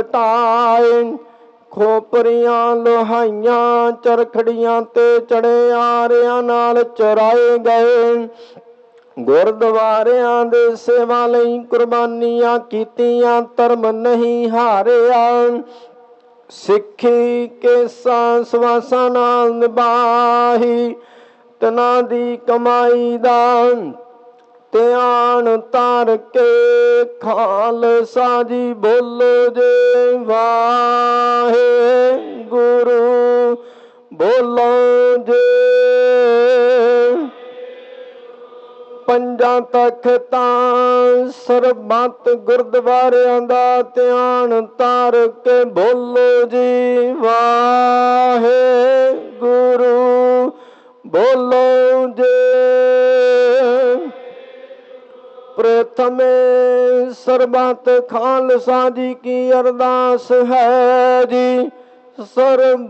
ਲਟਾਏ। ਖੋਪਰੀਆਂ ਲੋਹਾਈਆਂ ਚਰਖੜੀਆਂ ਤੇ ਚੜੇ ਆਰਿਆਂ ਨਾਲ ਚਰਾਏ ਗਏ। ਗੁਰਦੁਆਰਿਆਂ ਦੇ ਸੇਵਾ ਲਈ ਕੁਰਬਾਨੀਆਂ ਕੀਤੀਆਂ, ਧਰਮ ਨਹੀਂ ਹਾਰਿਆ। ਸਿੱਖੀ ਕੇਸਾਂ ਸਵਾਸਾਂ ਨਾਲ ਨਿਭਾਈ, ਤਿਨਾਂ ਦੀ ਕਮਾਈ ਦਾ ਧਿਆਨ ਧਰ ਕੇ ਖਾਲਸਾ ਜੀ ਬੋਲੋ ਜੇ ਵਾਹਿਗੁਰੂ, ਬੋਲੋ ਜੇ। ਪੰਜਾਂ ਤਖ਼ਤਾਂ ਸਰਬੱਤ ਗੁਰਦੁਆਰਿਆਂ ਦਾ ਧਿਆਨ ਧਰ ਕੇ ਬੋਲੋ ਜੀ ਵਾਹਿਗੁਰੂ, ਬੋਲੋ ਜੇ। ਪ੍ਰਥਮੇ ਸਰਬੱਤ ਖਾਲਸਾ ਜੀ ਕੀ ਅਰਦਾਸ ਹੈ ਜੀ। ਸਰਬ